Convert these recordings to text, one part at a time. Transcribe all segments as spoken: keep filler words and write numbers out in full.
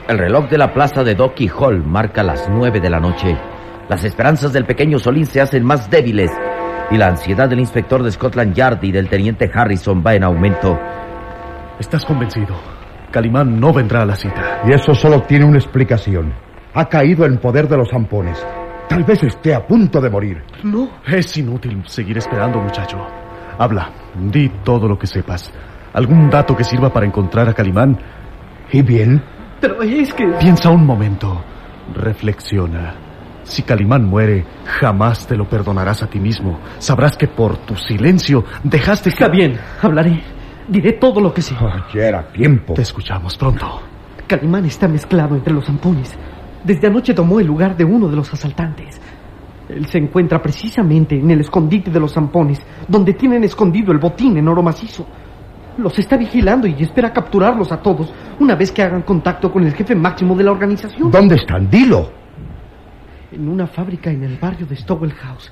El reloj de la plaza de Docky Hall marca las nueve de la noche. Las esperanzas del pequeño Solín se hacen más débiles y la ansiedad del inspector de Scotland Yard y del teniente Harrison va en aumento. ¿Estás convencido? Calimán no vendrá a la cita. Y eso solo tiene una explicación. Ha caído en poder de los zampones. Tal vez esté a punto de morir. No. Es inútil seguir esperando, muchacho. Habla, di todo lo que sepas. ¿Algún dato que sirva para encontrar a Calimán? ¿Y bien? Pero es que... Piensa un momento. Reflexiona. Si Calimán muere, jamás te lo perdonarás a ti mismo. Sabrás que por tu silencio dejaste que... Está bien, hablaré. Diré todo lo que sé. Oh, ya era tiempo. Te escuchamos pronto. Calimán está mezclado entre los zampones. Desde anoche tomó el lugar de uno de los asaltantes. Él se encuentra precisamente en el escondite de los zampones, donde tienen escondido el botín en oro macizo. Los está vigilando y espera capturarlos a todos una vez que hagan contacto con el jefe máximo de la organización. ¿Dónde están? Dilo. En una fábrica en el barrio de Stowell House.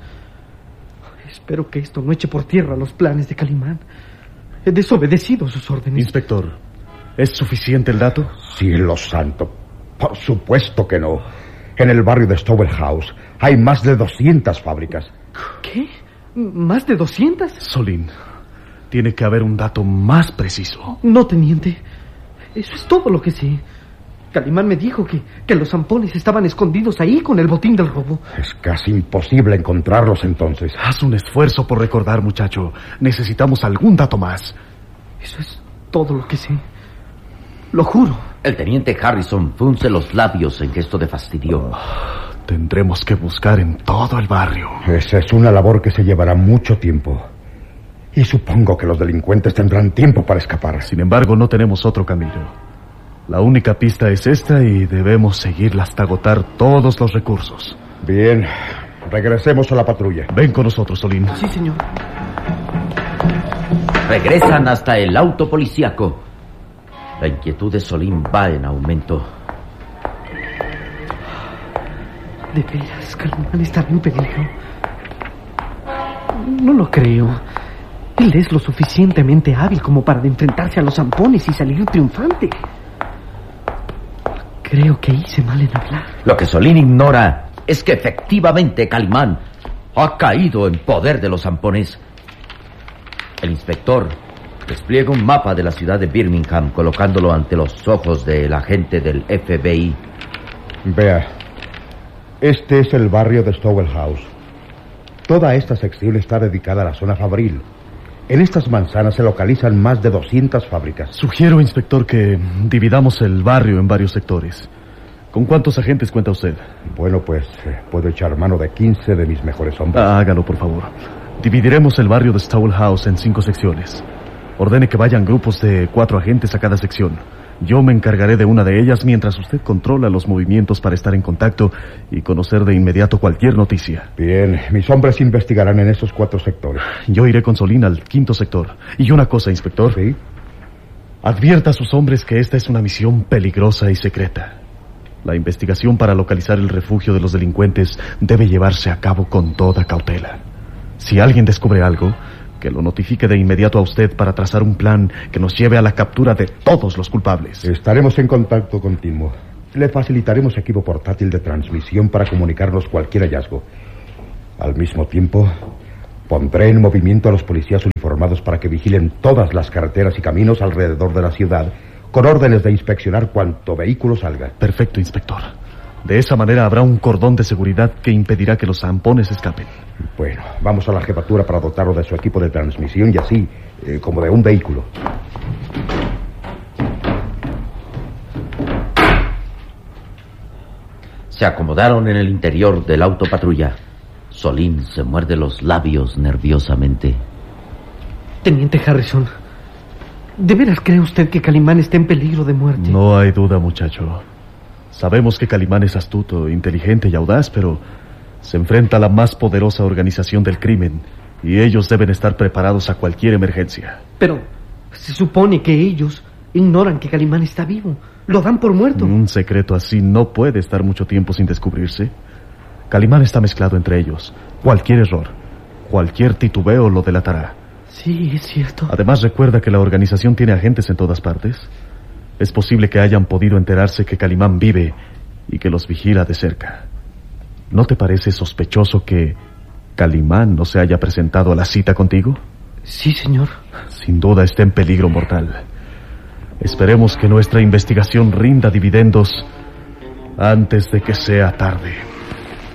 Espero que esto no eche por tierra los planes de Calimán. He desobedecido sus órdenes. Inspector, ¿es suficiente el dato? Cielo santo. Por supuesto que no. En el barrio de Stowell House hay más de doscientas fábricas. ¿Qué? ¿Más de doscientas? Solín, tiene que haber un dato más preciso. No, teniente. Eso es todo lo que sé. Calimán me dijo que, que los zampones estaban escondidos ahí con el botín del robo. Es casi imposible encontrarlos entonces. Haz un esfuerzo por recordar, muchacho. Necesitamos algún dato más. Eso es todo lo que sé. Lo juro. El teniente Harrison frunce los labios en gesto de fastidio. Oh, tendremos que buscar en todo el barrio. Esa es una labor que se llevará mucho tiempo. Y supongo que los delincuentes tendrán tiempo para escapar. Sin embargo, no tenemos otro camino. La única pista es esta y debemos seguirla hasta agotar todos los recursos. Bien, regresemos a la patrulla. Ven con nosotros, Solín. Sí, señor. Regresan hasta el auto policíaco. La inquietud de Solín va en aumento. ¿De veras Calimán estará en peligro? No lo creo. Él es lo suficientemente hábil como para enfrentarse a los zampones y salir triunfante. Creo que hice mal en hablar. Lo que Solín ignora es que efectivamente Calimán ha caído en poder de los zampones. El inspector despliega un mapa de la ciudad de Birmingham, colocándolo ante los ojos del agente del F B I. Vea, este es el barrio de Stowell House. Toda esta sección está dedicada a la zona fabril. En estas manzanas se localizan más de doscientas fábricas. Sugiero, inspector, que dividamos el barrio en varios sectores. ¿Con cuántos agentes cuenta usted? Bueno, pues eh, puedo echar mano de quince de mis mejores hombres. Ah, hágalo, por favor. Dividiremos el barrio de Stowell House en cinco secciones. Ordene que vayan grupos de cuatro agentes a cada sección. Yo me encargaré de una de ellas mientras usted controla los movimientos para estar en contacto y conocer de inmediato cualquier noticia. Bien, mis hombres investigarán en esos cuatro sectores. Yo iré con Solín al quinto sector. Y una cosa, inspector. ¿Sí? Advierta a sus hombres que esta es una misión peligrosa y secreta. La investigación para localizar el refugio de los delincuentes debe llevarse a cabo con toda cautela. Si alguien descubre algo, que lo notifique de inmediato a usted para trazar un plan que nos lleve a la captura de todos los culpables. Estaremos en contacto continuo. Le facilitaremos equipo portátil de transmisión para comunicarnos cualquier hallazgo. Al mismo tiempo, pondré en movimiento a los policías uniformados para que vigilen todas las carreteras y caminos alrededor de la ciudad, con órdenes de inspeccionar cuanto vehículo salga. Perfecto, inspector. De esa manera habrá un cordón de seguridad que impedirá que los zampones escapen. Bueno, vamos a la jefatura para dotarlo de su equipo de transmisión y así, eh, como de un vehículo. Se acomodaron en el interior del auto patrulla. Solín se muerde los labios nerviosamente. Teniente Harrison, ¿de veras cree usted que Calimán está en peligro de muerte? No hay duda, muchacho. Sabemos que Calimán es astuto, inteligente y audaz, pero se enfrenta a la más poderosa organización del crimen y ellos deben estar preparados a cualquier emergencia. Pero se supone que ellos ignoran que Calimán está vivo. Lo dan por muerto. Un secreto así no puede estar mucho tiempo sin descubrirse. Calimán está mezclado entre ellos. Cualquier error, cualquier titubeo lo delatará. Sí, es cierto. Además, recuerda que la organización tiene agentes en todas partes. Es posible que hayan podido enterarse que Calimán vive y que los vigila de cerca. ¿No te parece sospechoso que Calimán no se haya presentado a la cita contigo? Sí, señor. Sin duda está en peligro mortal. Esperemos que nuestra investigación rinda dividendos antes de que sea tarde.